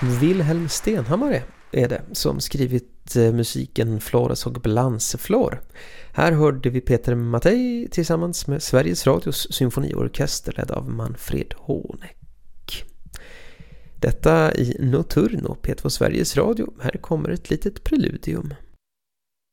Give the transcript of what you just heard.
Wilhelm Stenhammar är det som skrivit musiken Flores och Balanceflor. Här hörde vi Peter Mattei tillsammans med Sveriges Radios symfoniorkester ledd av Manfred Honeck. Detta i Notturno, P2 Sveriges Radio. Här kommer ett litet preludium.